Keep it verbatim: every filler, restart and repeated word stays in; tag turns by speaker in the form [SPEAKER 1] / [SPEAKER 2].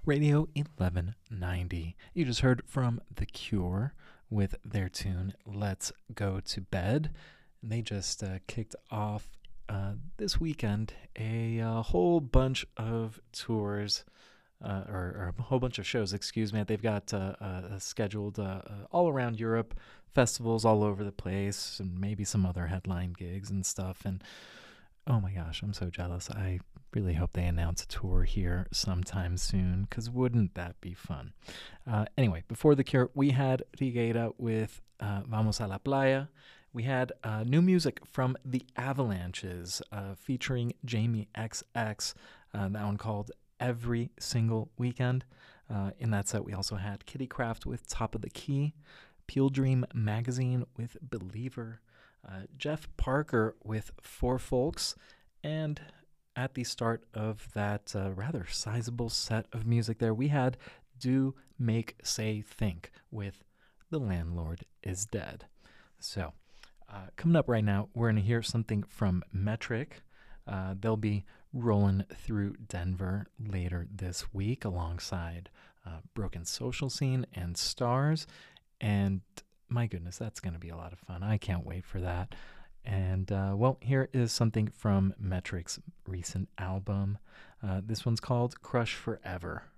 [SPEAKER 1] Radio eleven ninety. You just heard from The Cure with their tune Let's Go to Bed. And they just uh, kicked off uh, this weekend a uh, whole bunch of tours, uh, or, or a whole bunch of shows, excuse me. They've got uh, uh, scheduled uh, uh, all around Europe, festivals all over the place, and maybe some other headline gigs and stuff. And oh my gosh, I'm so jealous. I really hope they announce a tour here sometime soon, because wouldn't that be fun? Uh, anyway, before The Cure, we had Rigueira with uh, Vamos a la Playa. We had uh, new music from The Avalanches uh, featuring Jamie X X, uh, that one called Every Single Weekend. Uh, in that set, we also had Kitty Craft with Top of the Key, Peel Dream Magazine with Believer, uh, Jeff Parker with Four Folks, and at the start of that uh, rather sizable set of music there, we had Do Make Say Think with The Landlord is Dead. So, uh, coming up right now, we're going to hear something from Metric. Uh, they'll be rolling through Denver later this week alongside uh, Broken Social Scene and Stars. And my goodness, that's going to be a lot of fun. I can't wait for that. And, uh, well, here is something from Metric's recent album. Uh, this one's called Crush Forever.